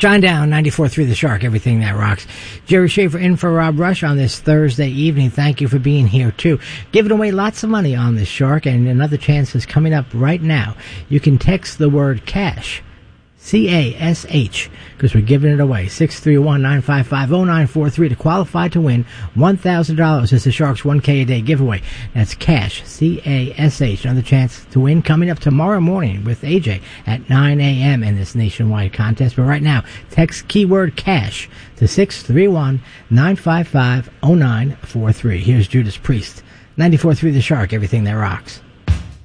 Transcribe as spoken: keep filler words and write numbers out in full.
John Down, ninety-four point three The Shark, everything that rocks. Jerry Schaefer in for Rob Rush on this Thursday evening. Thank you for being here, too. Giving away lots of money on this Shark, and another chance is coming up right now. You can text the word cash, C A S H, because we're giving it away. six three one, nine five five, zero nine four three to qualify to win one thousand dollars. It's the Sharks one K a day giveaway. That's cash, C A S H. Another chance to win coming up tomorrow morning with A J at nine a.m. in this nationwide contest. But right now, text keyword cash to six three one, nine five five, zero nine four three. Here's Judas Priest, ninety-four point three The Shark, everything that rocks.